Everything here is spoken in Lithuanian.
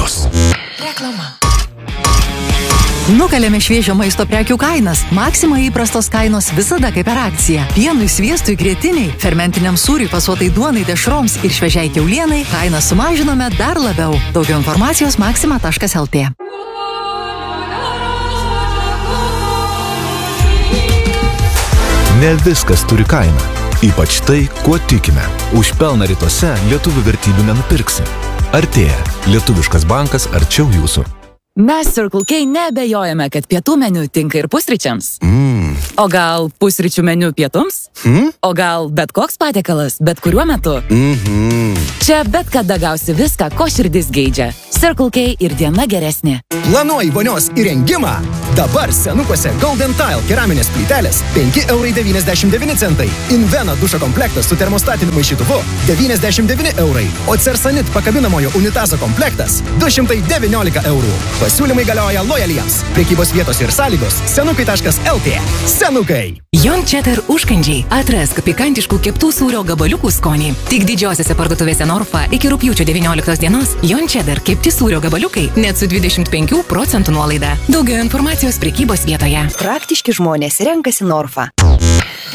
Reklama. Nukalėme šviežio maisto prekių kainas. Maxima įprastos kainos visada kaip per akciją. Pienui, sviestui, grietiniai, fermentiniam sūriui, fasuotai duonai, dešroms ir šviežiai kiaulienai kainą sumažinome dar labiau. Daugiau informacijos maxima.lt. Ne viskas turi kainą. Ypač tai, kuo tikime. Už pelną rytuose lietuvių vertybių nenupirksi. Artėja. Lietuviškas bankas arčiau jūsų. Mes Circle K neabejojame, kad pietų meniu tinka ir pusryčiams. O gal pusryčių meniu pietums? O gal bet koks patiekalas, bet kuriuo metu? Čia bet kada gausi viską, ko širdis geidžia. Circle K ir diena geresnė. Planuoji vonios įrengimą? Dabar Senukuose Golden Tile keraminės plytelės 5,99 €. Invena dušo komplektas su termostatiniu maišytuvu 99 €. O Cersanit pakabinamojo unitazo komplektas 219 €. Pasiūlymai galioja lojaliems. Prekybos vietos ir sąlygos senukai.lt. Senukai. Jon Cheddar užkandžiai. Atrask pikantiškų keptų sūrio gabaliukų skonį. Tik didžiosiose parduotuvėse Norfa iki rugpjūčio 19 dienos Jon Cheddar kepti sūrio gabaliukai net su 25% nuolaida. Daugiau informacijos prekybos vietoje. Praktiški žmonės renkasi Norfa.